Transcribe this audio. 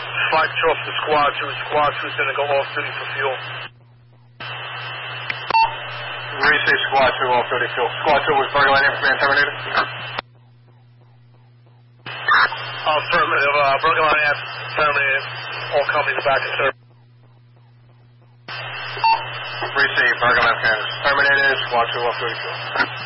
Flight control to Squad 2. Squad 2 is going to go off duty for fuel. Receive Squad 2 off duty fuel. Squad 2 was Burger Line Air Command terminated. Affirmative. Burger Line Air terminated. All companies back in service. Receive Burger Line Air terminated. Squad 2 off duty fuel.